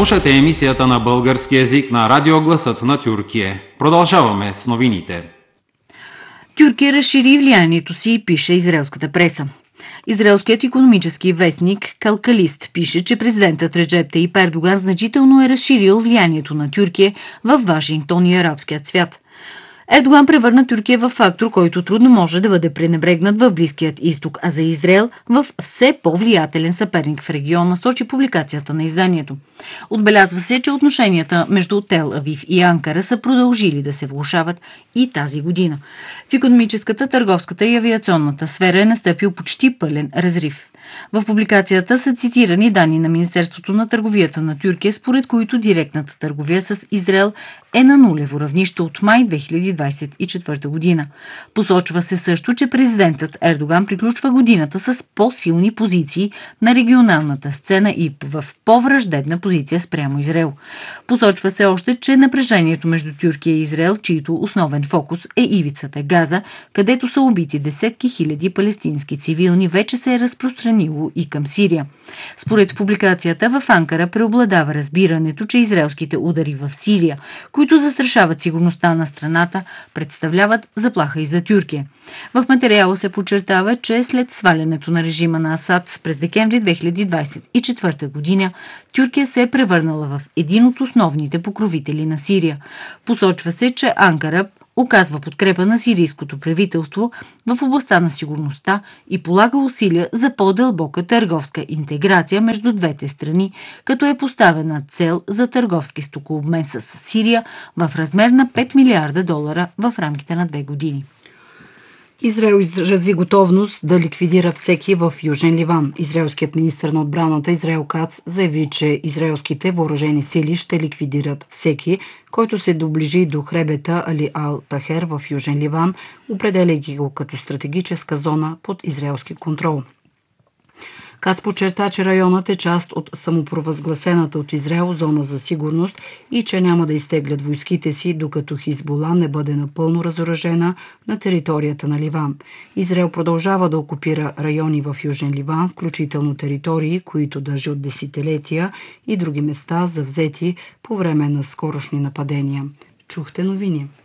Слушате емисията на български език на радио Гласът на Тюркия. Продължаваме с новините. Тюркия разшири влиянието си, пише израелската преса. Израелският икономически вестник Калкалист пише, че президентът Реджеп Таип Ердоган значително е разширил влиянието на Тюркия в Вашингтон и арабският свят. Ердоган превърна Тюркия в фактор, който трудно може да бъде пренебрегнат в Близкият изток, а за Израел в все по-влиятелен съперник в региона, сочи публикацията на изданието. Отбелязва се, че отношенията между Тел Авив и Анкара са продължили да се влошават и тази година. В икономическата, търговската и авиационната сфера е настъпил почти пълен разрив. В публикацията са цитирани данни на Министерството на търговията на Тюркия, според които директната търговия с Израел е на нулево равнище от май 2024 година. Посочва се също, че президентът Ердоган приключва годината с по-силни позиции на регионалната сцена и в по-враждебна позиция спрямо Израел. Посочва се още, че напрежението между Тюркия и Израел, чието основен фокус е ивицата Газа, където са убити десетки хиляди палестински цивилни, вече се е разпространило и към Сирия. Според публикацията, в Анкара преобладава разбирането, че израелските удари в Сирия, които застрашават сигурността на страната, представляват заплаха и за Тюркия. В материала се подчертава, че след свалянето на режима на Асад през декември 2024 година, Тюркия се е превърнала в един от основните покровители на Сирия. Посочва се, че Анкара оказва подкрепа на сирийското правителство в областта на сигурността и полага усилия за по-дълбока търговска интеграция между двете страни, като е поставена цел за търговски стокообмен с Сирия в размер на $5 милиарда в рамките на 2 години. Израел изрази готовност да ликвидира всеки в Южен Ливан. Израелският министър на отбраната Израел Кац заяви, че израелските въоръжени сили ще ликвидират всеки, който се доближи до хребета Али Ал-Тахер в Южен Ливан, определяйки го като стратегическа зона под израелски контрол. Кац подчерта, че районът е част от самопровъзгласената от Израел зона за сигурност и че няма да изтеглят войските си, докато Хизбула не бъде напълно разоръжена на територията на Ливан. Израел продължава да окупира райони в Южен Ливан, включително територии, които държи от десетилетия, и други места завзети по време на скорошни нападения. Чухте новини.